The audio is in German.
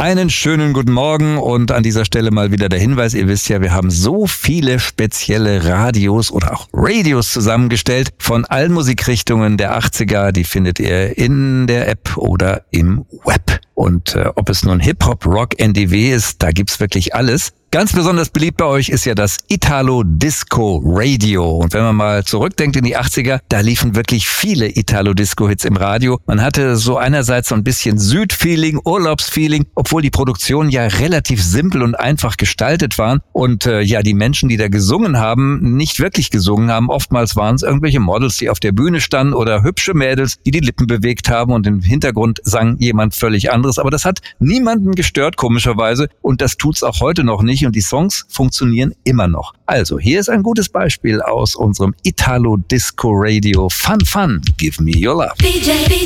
Einen schönen guten Morgen und an dieser Stelle mal wieder der Hinweis, ihr wisst ja, wir haben so viele spezielle Radios oder auch Radios zusammengestellt von allen Musikrichtungen der 80er, die findet ihr in der App oder im Web. Und ob es nun Hip-Hop, Rock, NDW ist, da gibt's wirklich alles. Ganz besonders beliebt bei euch ist ja das Italo-Disco-Radio. Und wenn man mal zurückdenkt in die 80er, da liefen wirklich viele Italo-Disco-Hits im Radio. Man hatte so einerseits so ein bisschen Süd-Feeling, Urlaubsfeeling, obwohl die Produktionen ja relativ simpel und einfach gestaltet waren. Und die Menschen, die da gesungen haben, nicht wirklich gesungen haben. Oftmals waren es irgendwelche Models, die auf der Bühne standen oder hübsche Mädels, die die Lippen bewegt haben und im Hintergrund sang jemand völlig anderes. Aber das hat niemanden gestört, komischerweise. Und das tut's auch heute noch nicht. Und die Songs funktionieren immer noch. Also, hier ist ein gutes Beispiel aus unserem Italo-Disco-Radio. Fun, fun, give me your love.